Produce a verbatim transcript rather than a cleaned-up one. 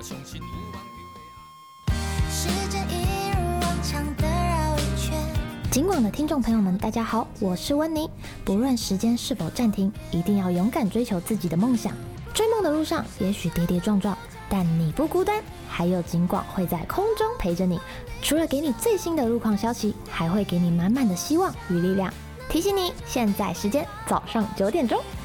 时间一如往常的绕一圈。 警广的听众朋友们，大家好，我是温妮。不论时间是否暂停，一定要勇敢追求自己的梦想。追梦的路上，也许跌跌撞撞，但你不孤单，还有警广会在空中陪着你。除了给你最新的路况消息，还会给你满满的希望与力量。提醒你，现在时间早上九点钟。